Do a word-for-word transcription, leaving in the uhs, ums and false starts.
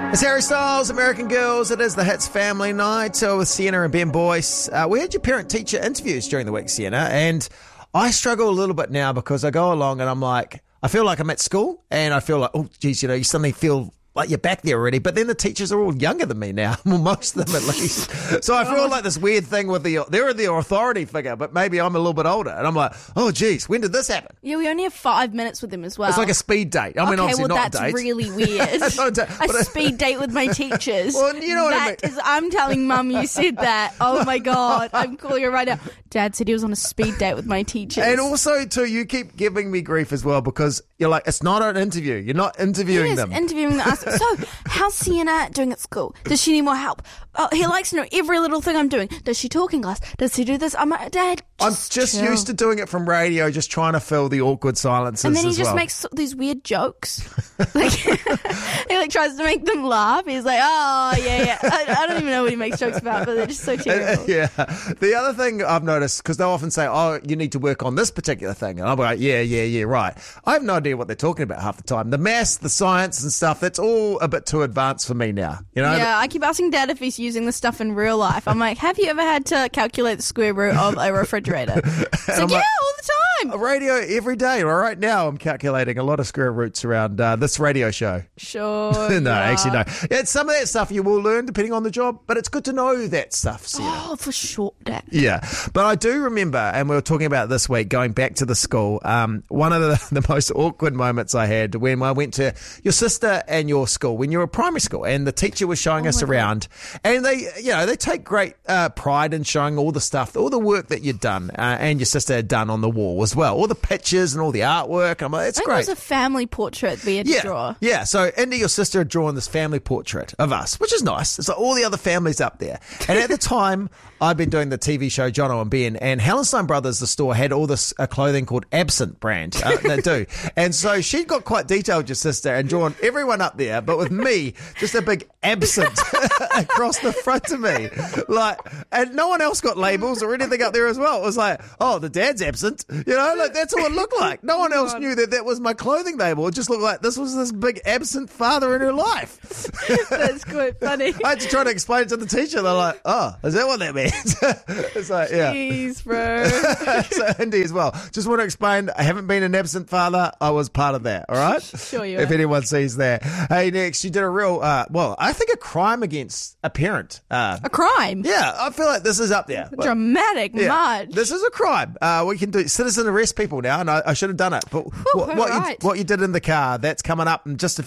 It's Harry Styles, American Girls. It is the Hits Family Night uh, with Sienna and Ben Boyce. Uh, we had your parent-teacher interviews during the week, Sienna, and I struggle a little bit now because I go along and I'm like, I feel like I'm at school and I feel like, oh, geez, you know, you suddenly feel like you're back there already, but then the teachers are all younger than me now, well, most of them at least. So I feel like this weird thing with the, they're the authority figure, but maybe I'm a little bit older. And I'm like, oh, geez, when did this happen? Yeah, we only have five minutes with them as well. It's like a speed date. I mean, okay, obviously well, not that's a date. really weird. That's not a date, a but- speed date with my teachers. Well, you know what I That mean. is, I'm telling Mum you said that. Oh, my God. I'm calling her right now. Dad said he was on a speed date with my teachers. And also, too, you keep giving me grief as well because you're like, it's not an interview. You're not interviewing Yes, them. interviewing us. So, how's Sienna doing at school? Does she need more help? Oh, he likes to know every little thing I'm doing. Does she talk in class? Does she do this? I'm like, Dad, I'm just just chill. used to doing it from radio, just trying to fill the awkward silences And then he as just well. makes these weird jokes. Like, he like tries to make them laugh. He's like, oh, yeah, yeah. I, I don't even know what he makes jokes about, but they're just so terrible. Yeah. The other thing I've noticed, because they'll often say, oh, you need to work on this particular thing. And I'll be like, yeah, yeah, yeah, right. I have no idea what they're talking about half the time. The maths, the science and stuff, that's all a bit too advanced for me now. You know? Yeah, I keep asking Dad if he's using this stuff in real life. I'm like, have you ever had to calculate the square root of a refrigerator? It's like, I'm yeah, like- all the time. Radio every day. Well, right now, I'm calculating a lot of square roots around uh, this radio show. Sure. No, yeah. actually, no. Yeah, some of that stuff you will learn depending on the job, but it's good to know that stuff, Sienna. Oh, for sure, Dad. Yeah, but I do remember, and we were talking about this week, going back to the school, um, one of the, the most awkward moments I had when I went to your sister and your school, when you were primary school, and the teacher was showing Oh us around, and they, you know, they take great uh, pride in showing all the stuff, all the work that you'd done, uh, and your sister had done on the wall as well, all the pictures and all the artwork. I'm like, it's I think great. it was a family portrait we had Yeah, to draw. yeah. So Indy, your sister, had drawn this family portrait of us, which is nice. It's like all the other families up there. And at the time, I'd been doing the T V show Jono and Ben, and Hallenstein Brothers, the store, had all this uh, clothing called Absent brand. Uh, they do. And so she got quite detailed, your sister, and drawn everyone up there, but with me, just a big absent across the front of me. Like, and no one else got labels or anything up there as well. It was like, oh, the dad's absent. You know, like that's all it looked like. No one else knew that that was my clothing label. It just looked like this was this big absent father in her life. That's quite funny. I had to try to explain it to the teacher. They're like, oh, is that what that means? It's like, yeah. Jeez, bro. So Indy as well. Just want to explain, I haven't been an absent father. I was part of that, all right? Sure you If are. anyone sees that. Hey, next, you did a real, uh, well, I think a crime against a parent. Uh, A crime. yeah, I feel like this is up there. Dramatic Yeah, much. this is a crime. Uh, we can do citizen arrest people now, and I, I should have done it. But what, what, you, right. what you did in the car, that's coming up in just a few